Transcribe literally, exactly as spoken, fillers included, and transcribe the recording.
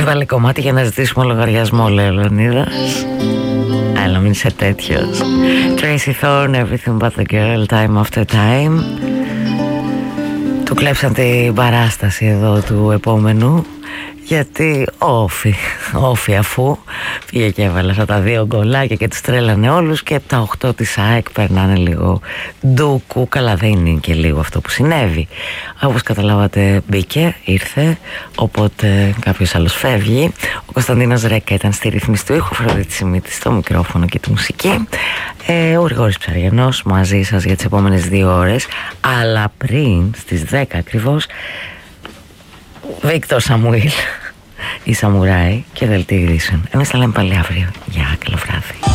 Έβαλε κομμάτι για να ζητήσουμε λογαριασμό, λέει ο Λεωνίδας. Έλα, μην είσαι τέτοιος. Tracy Thorn, Everything But The Girl, Time After Time. Του κλέψαν την παράσταση εδώ του επόμενου, γιατί όφι, όφι αφού πήγε και έβαλε αυτά τα δύο γκολάκια και τους τρέλανε όλους, και τα οκτώ της ΑΕΚ περνάνε λίγο ντούκου. Καλά, δεν είναι και λίγο αυτό που συνέβη. Όπως καταλάβατε, μπήκε, ήρθε, οπότε κάποιος άλλος φεύγει. Ο Κωνσταντίνος Ρέκα ήταν στη ρύθμιση του ήχου, Φροντίτη Σιμίτη στο μικρόφωνο και τη μουσική. Ε, ο Γρηγόρης Ψαριανός μαζί σας για τις επόμενες δύο ώρες. Αλλά πριν στις δέκα ακριβώς, Βίκτορ Σαμουήλ, η Σαμουράι και δελτίο ειδήσεων. Εμείς θα λέμε πάλι αύριο. Γεια, καλό βράδυ.